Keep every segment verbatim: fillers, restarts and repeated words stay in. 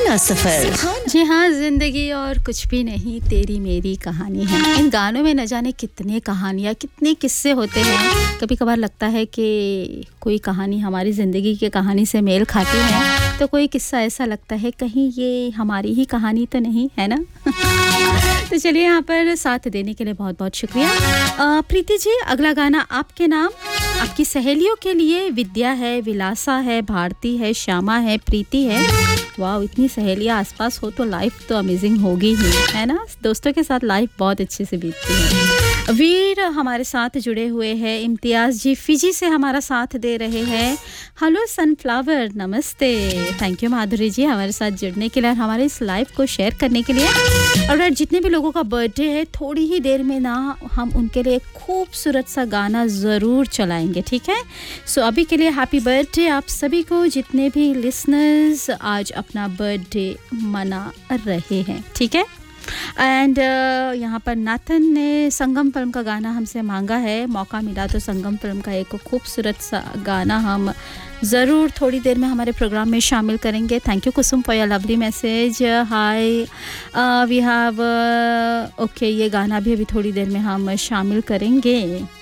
सुहाना सफर। जी हाँ, जिंदगी और कुछ भी नहीं, तेरी मेरी कहानी है। इन गानों में न जाने कितने कहानियाँ, कितने किस्से होते हैं। कभी कभार लगता है कि कोई कहानी हमारी ज़िंदगी की कहानी से मेल खाती है, तो कोई किस्सा ऐसा लगता है कहीं ये हमारी ही कहानी तो नहीं है ना। तो चलिए, यहाँ पर साथ देने के लिए बहुत बहुत शुक्रिया। अ, प्रीति जी, अगला गाना आपके नाम, आपकी सहेलियों के लिए। विद्या है, विलासा है, भारती है, श्यामा है, प्रीति है। वाह, इतनी सहेलियाँ आसपास हो तो लाइफ तो अमेजिंग होगी ही, है ना। दोस्तों के साथ लाइफ बहुत अच्छे से बीतती है। वीर हमारे साथ जुड़े हुए हैं। इम्तियाज़ जी फिजी से हमारा साथ दे रहे हैं। हेलो सनफ्लावर, नमस्ते। थैंक यू माधुरी जी हमारे साथ जुड़ने के लिए और हमारे इस लाइव को शेयर करने के लिए। और जितने भी लोगों का बर्थडे है, थोड़ी ही देर में ना हम उनके लिए खूबसूरत सा गाना ज़रूर चलाएंगे, ठीक है। सो अभी के लिए हैप्पी बर्थडे आप सभी को, जितने भी लिसनर्स आज अपना बर्थडे मना रहे हैं, ठीक है। एंड uh, यहाँ पर नाथन ने संगम फिल्म का गाना हमसे मांगा है। मौका मिला तो संगम फिल्म का एक खूबसूरत सा गाना हम ज़रूर थोड़ी देर में हमारे प्रोग्राम में शामिल करेंगे। Thank you Kusum for your lovely message. Hi, we have okay, ये गाना भी अभी थोड़ी देर में हम शामिल करेंगे।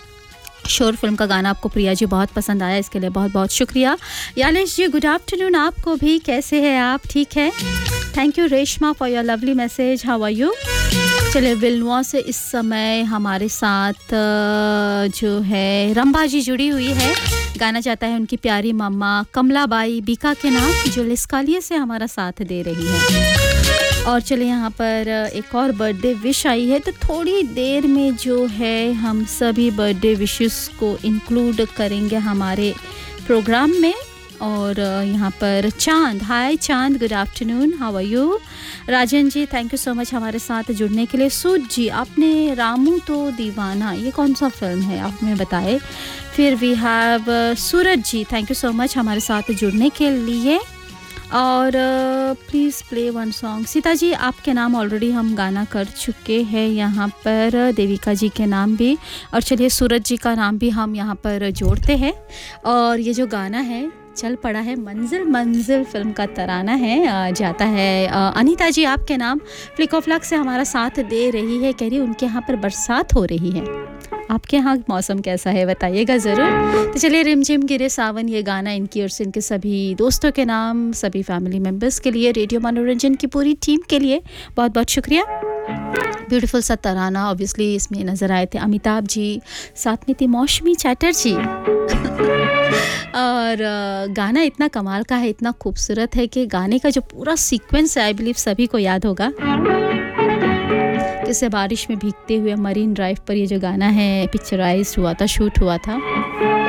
शोर फिल्म का गाना आपको प्रिया जी बहुत पसंद आया, इसके लिए बहुत बहुत शुक्रिया। यालेश जी, गुड आफ्टरनून आपको भी, कैसे हैं आप, ठीक है। Thank you Reshma for your lovely message, how are you. चलिए, विलनुआ से इस समय हमारे साथ जो है रंभा जी जुड़ी हुई है। गाना चाहता है उनकी प्यारी मम्मा कमलाबाई बीका के नाम, जो लिस्कालिए से हमारा साथ दे रही है। और चले, यहाँ पर एक और बर्थडे विश आई है, तो थोड़ी देर में जो है हम सभी बर्थडे विशेस को इंक्लूड करेंगे हमारे प्रोग्राम में। और यहाँ पर चांद, हाय चांद, good afternoon, how are you. Rajan ji, thank you so much हमारे साथ जुड़ने के लिए। सूद जी, आपने रामू तो दीवाना, ये कौन सा फिल्म है आप हमें बताएं। फिर we have Suraj ji, thank you so much हमारे साथ जुड़ने के लिए। और please play one song. Sita ji, आपके नाम ऑलरेडी हम गाना कर चुके हैं यहाँ पर, देविका जी के नाम भी। और चलिए, सूरज जी का नाम भी हम यहाँ पर जोड़ते हैं। और ये जो गाना है चल पड़ा है, मंजिल मंजिल फिल्म का तराना है, जाता है अनीता जी आपके नाम। फ्लिक ऑफ लक से हमारा साथ दे रही है, कह रही उनके यहाँ पर बरसात हो रही है। आपके यहाँ मौसम कैसा है बताइएगा ज़रूर। तो चलिए, रिमझिम गिरे सावन, ये गाना इनकी और से इनके सभी दोस्तों के नाम, सभी फैमिली मेम्बर्स के लिए, रेडियो मनोरंजन की पूरी टीम के लिए बहुत बहुत शुक्रिया। ब्यूटीफुल सा तराना, ऑब्वियसली इसमें नज़र आए थे अमिताभ जी, साथ में थी मौसमी चैटर्जी। और गाना इतना कमाल का है, इतना खूबसूरत है कि गाने का जो पूरा सीक्वेंस है, आई बिलीव सभी को याद होगा। जैसे बारिश में भीगते हुए मरीन ड्राइव पर ये जो गाना है पिक्चराइज हुआ था, शूट हुआ था।